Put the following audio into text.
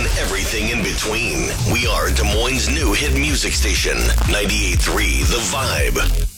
and everything in between. We are Des Moines' new hit music station, 98.3 The Vibe.